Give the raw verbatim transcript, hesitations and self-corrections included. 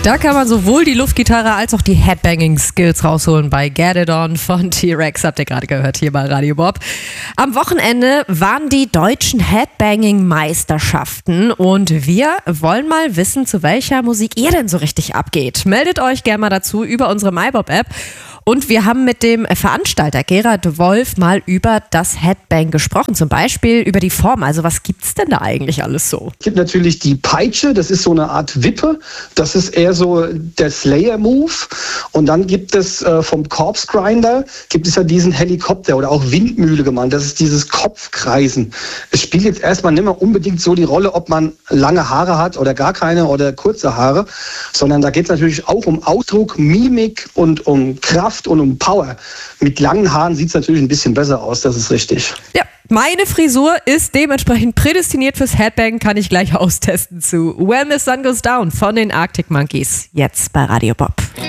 Da kann man sowohl die Luftgitarre als auch die Headbanging-Skills rausholen bei Get It On von T-Rex, habt ihr gerade gehört hier bei Radio Bob. Am Wochenende waren die deutschen Headbanging-Meisterschaften und wir wollen mal wissen, zu welcher Musik ihr denn so richtig abgeht. Meldet euch gerne mal dazu über unsere MyBob-App. Und wir haben mit dem Veranstalter Gerard Wolf mal über das Headbang gesprochen, zum Beispiel über die Form. Also was gibt's denn da eigentlich alles so? Es gibt natürlich die Peitsche, das ist so eine Art Wippe. Das ist eher so der Slayer-Move. Und dann gibt es äh, vom Corpse Grinder, gibt es ja diesen Helikopter oder auch Windmühle genannt. Das ist dieses Kopfkreisen. Es spielt jetzt erstmal nicht mehr unbedingt so die Rolle, ob man lange Haare hat oder gar keine oder kurze Haare, sondern da geht es natürlich auch um Ausdruck, Mimik und um Kraft und um Power. Mit langen Haaren sieht es natürlich ein bisschen besser aus, das ist richtig. Ja, meine Frisur ist dementsprechend prädestiniert fürs Headbang, kann ich gleich austesten zu When the Sun Goes Down von den Arctic Monkeys, jetzt bei Radio Bob.